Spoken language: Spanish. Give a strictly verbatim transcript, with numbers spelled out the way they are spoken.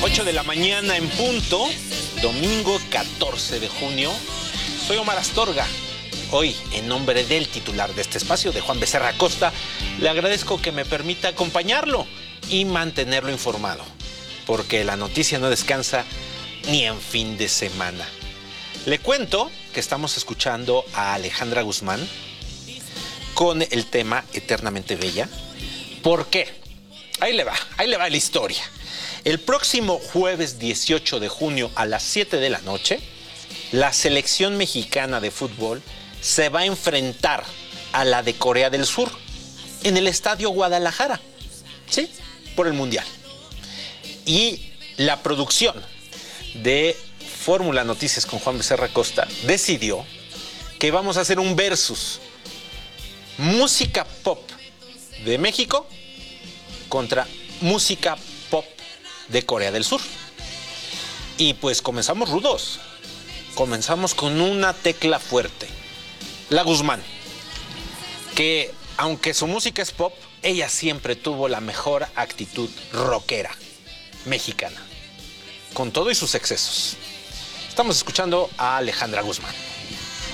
ocho de la mañana en punto, domingo catorce de junio. Soy Omar Astorga. Hoy, en nombre del titular de este espacio, de Juan Becerra Costa, le agradezco que me permita acompañarlo y mantenerlo informado, porque la noticia no descansa ni en fin de semana. Le cuento que estamos escuchando a Alejandra Guzmán con el tema Eternamente Bella. ¿Por qué? Ahí le va, ahí le va la historia. El próximo jueves dieciocho de junio a las siete de la noche, la selección mexicana de fútbol se va a enfrentar a la de Corea del Sur en el Estadio Guadalajara, ¿sí? Por el Mundial. Y la producción de Fórmula Noticias con Juan Becerra Costa decidió que vamos a hacer un versus música pop de México contra música pop de Corea del Sur. Y pues comenzamos rudos. Comenzamos con una tecla fuerte. La Guzmán, que aunque su música es pop, ella siempre tuvo la mejor actitud rockera mexicana, con todo y sus excesos. Estamos escuchando a Alejandra Guzmán.